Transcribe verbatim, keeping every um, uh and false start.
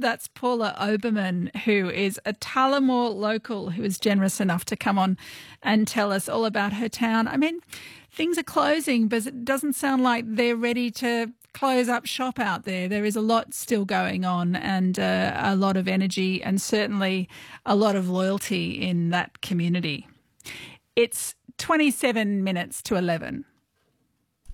That's Paula Oberman, who is a Tullamore local who is generous enough to come on and tell us all about her town. I mean, things are closing, but it doesn't sound like they're ready to close up shop out there. There is a lot still going on, and uh, a lot of energy, and certainly a lot of loyalty in that community. It's twenty-seven minutes to eleven.